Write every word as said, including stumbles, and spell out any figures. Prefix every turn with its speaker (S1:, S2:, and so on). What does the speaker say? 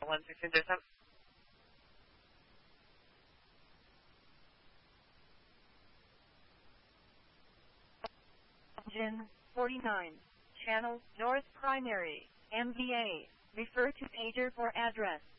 S1: one six zero seven.
S2: Engine forty-nine. Channel North Primary. M V A. Refer to pager for address.